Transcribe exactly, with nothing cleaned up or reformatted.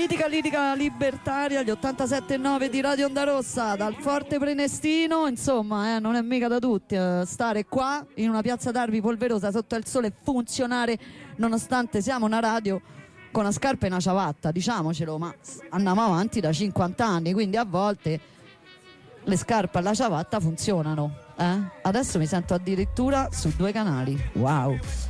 Mitica lirica libertaria, gli ottantasette virgola nove di Radio Onda Rossa dal Forte Prenestino, insomma, eh, non è mica da tutti eh, stare qua in una piazza d'armi polverosa sotto il sole e funzionare nonostante siamo una radio con una scarpa e una ciabatta, diciamocelo, ma andiamo avanti da cinquanta anni, quindi a volte le scarpe e la ciabatta funzionano, eh? Adesso mi sento addirittura su due canali, wow.